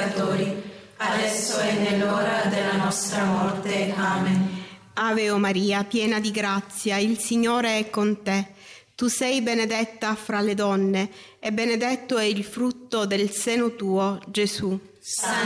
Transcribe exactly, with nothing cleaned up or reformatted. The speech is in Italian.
peccatori, adesso e nell'ora della nostra morte. Amen. Ave o Maria, piena di grazia, il Signore è con te. Tu sei benedetta fra le donne, e benedetto è il frutto del seno tuo, Gesù. Santa